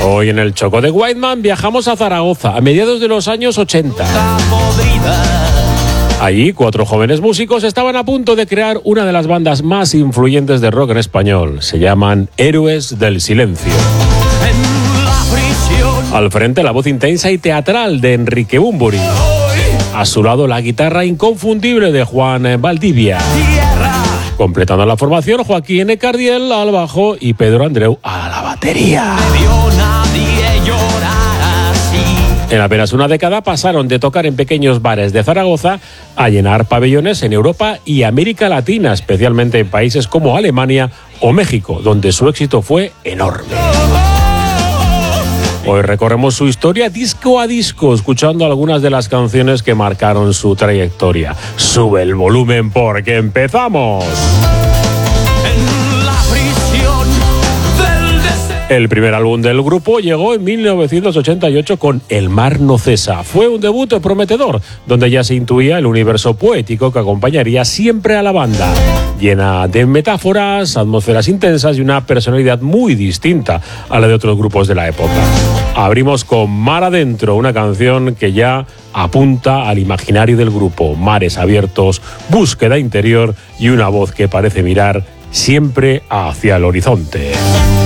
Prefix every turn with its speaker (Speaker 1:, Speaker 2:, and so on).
Speaker 1: Hoy en el Choco de Whiteman viajamos a Zaragoza a mediados de los años 80. Allí 4 jóvenes músicos estaban a punto de crear una de las bandas más influyentes de rock en español. Se llaman Héroes del Silencio. Al frente la voz intensa y teatral de Enrique Bunbury. A su lado la guitarra inconfundible de Juan Valdivia. Completando la formación, Joaquín Ecardiel al bajo y Pedro Andreu a la batería. En apenas una década pasaron de tocar en pequeños bares de Zaragoza a llenar pabellones en Europa y América Latina, especialmente en países como Alemania o México, donde su éxito fue enorme. Hoy recorremos su historia disco a disco, escuchando algunas de las canciones que marcaron su trayectoria. Sube el volumen porque empezamos. El primer álbum del grupo llegó en 1988 con El mar no cesa. Fue un debut prometedor, donde ya se intuía el universo poético que acompañaría siempre a la banda, llena de metáforas, atmósferas intensas y una personalidad muy distinta a la de otros grupos de la época. Abrimos con Mar Adentro, una canción que ya apunta al imaginario del grupo. Mares abiertos, búsqueda interior y una voz que parece mirar siempre hacia el horizonte.